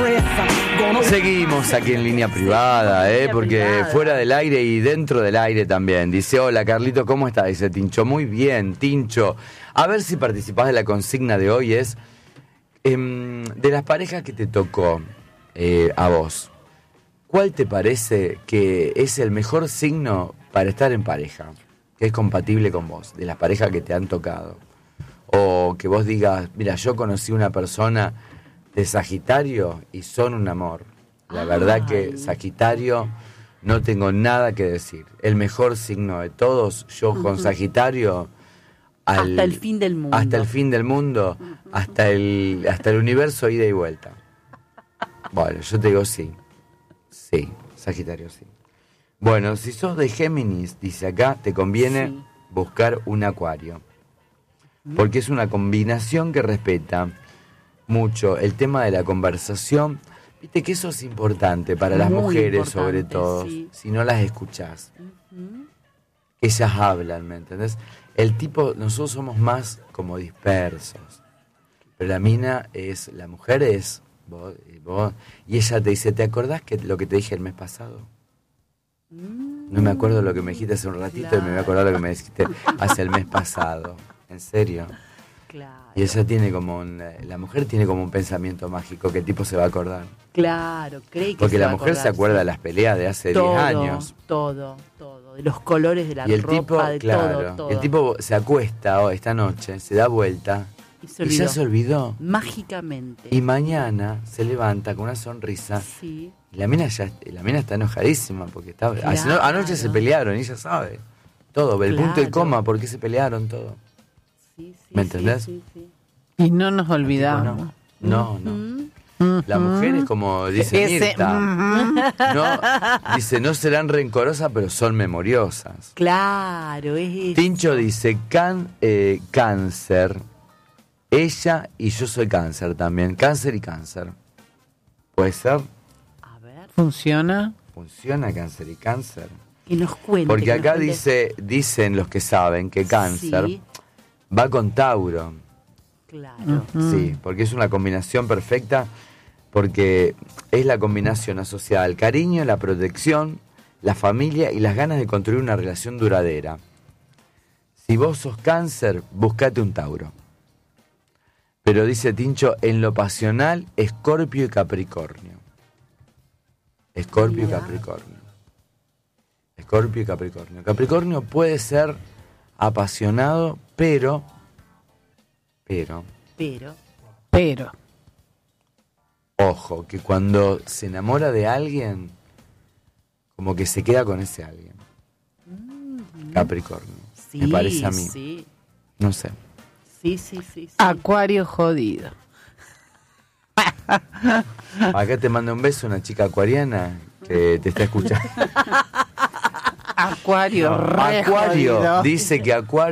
Seguimos aquí en línea privada, porque fuera del aire y dentro del aire también. Dice, hola Carlito, ¿cómo estás? Dice Tincho, muy bien, Tincho. A ver si participás de la consigna de hoy, es de las parejas que te tocó a vos. ¿Cuál te parece que es el mejor signo para estar en pareja? Que es compatible con vos, de las parejas que te han tocado. O que vos digas, mira, yo conocí una persona de Sagitario y son un amor. La verdad que Sagitario no tengo nada que decir. El mejor signo de todos, yo con Sagitario... hasta el fin del mundo. Hasta el fin del mundo, hasta el universo ida y vuelta. Bueno, yo te digo sí. Sí, Sagitario sí. Bueno, si sos de Géminis, dice acá, te conviene buscar un Acuario. Porque es una combinación que respeta mucho el tema de la conversación. Viste que eso es importante para las mujeres, sobre todo, si no las escuchás. Ellas hablan, ¿me entendés? El tipo, nosotros somos más como dispersos. Pero la mujer es vos, y ella te dice, ¿te acordás que lo que te dije el mes pasado? No me acuerdo lo que me dijiste hace un ratito y me voy a acordar lo que me dijiste hace el mes pasado. ¿En serio? Claro. Y ella tiene como la mujer tiene como un pensamiento mágico que el tipo se va a acordar. Claro, cree que porque la mujer se acuerda de las peleas de hace 10 años. Todo. De los colores de la y el ropa, tipo, de claro, todo. Y el tipo se acuesta esta noche, se da vuelta y ya se olvidó. Mágicamente. Y mañana se levanta con una sonrisa. Sí. Y la mina está enojadísima porque anoche se pelearon y ella sabe todo, el punto y coma, por qué se pelearon, todo. Sí, ¿Me entendés? Sí. Y no nos olvidamos. No. La mujer es como dice Mirta. No, dice, no serán rencorosas, pero son memoriosas. Claro, es eso. Tincho dice, cáncer. Ella y yo soy cáncer también. Cáncer y cáncer. ¿Puede ser? A ver. ¿Funciona? ¿Funciona cáncer y cáncer? Que nos cuente. Porque acá dicen los que saben que cáncer va con Tauro. Claro. Sí, porque es una combinación perfecta, porque es la combinación asociada al cariño, la protección, la familia y las ganas de construir una relación duradera. Si vos sos cáncer, buscate un Tauro. Pero dice Tincho, en lo pasional, Escorpio y Capricornio. Escorpio y Capricornio. Escorpio y Capricornio. Capricornio puede ser apasionado, pero... Ojo, que cuando se enamora de alguien, como que se queda con ese alguien. Capricornio. Sí, me parece a mí. Sí. No sé. Sí. Acuario jodido. Acá te manda un beso una chica acuariana que te está escuchando. Acuario, Acuario, dice que Acuario